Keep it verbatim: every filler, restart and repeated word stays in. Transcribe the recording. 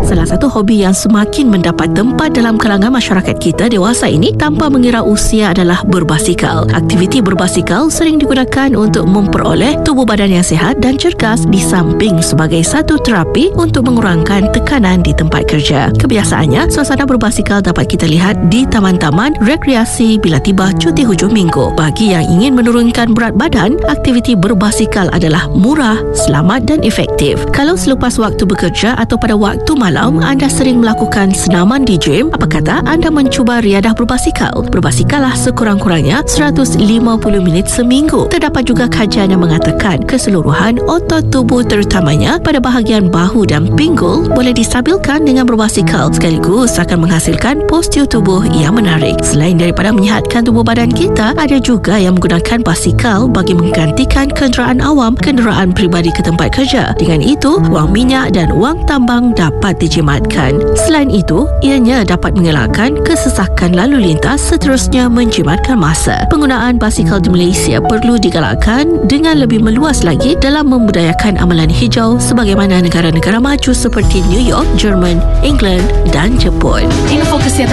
salah satu hobi yang semakin mendapat tempat dalam kalangan masyarakat kita dewasa ini tanpa mengira usia adalah berbasikal. Aktiviti berbasikal sering digunakan untuk memperoleh tubuh badan yang sihat dan cergas di samping sebagai satu terapi untuk mengurangkan tekanan di tempat kerja. Kebiasaannya, suasana berbasikal dapat kita lihat di taman-taman rekreasi bila tiba cuti hujung minggu. Bagi yang ingin menurunkan berat badan, aktiviti berbasikal adalah murah, selamat dan efektif. Kalau selepas waktu bekerja atau pada waktu malam anda sering melakukan senaman di gym, apa kata anda mencuba riadah berbasikal? Berbasikallah sekurang-kurangnya seratus lima puluh minit seminggu. Terdapat juga kajian yang mengatakan keseluruhan otot tubuh terutamanya pada bahagian bahu dan pinggul boleh distabilkan dengan berbasikal, sekaligus akan menghasilkan postur tubuh yang menarik. Selain daripada menyihatkan tubuh badan kita, ada juga yang menggunakan basikal bagi menggantikan kenderaan awam, kenderaan peribadi ke tempat kerja. Dengan itu, wang minyak dan wang tambang dapat dijimatkan. Selain itu, ianya dapat mengelakkan kesesakan lalu lintas, seterusnya menjimatkan masa. Penggunaan basikal di Malaysia perlu digalakkan dengan lebih meluas lagi dalam membudayakan amalan hijau sebagaimana negara-negara maju seperti New York, Jerman, England dan Jepun. Info kesihatan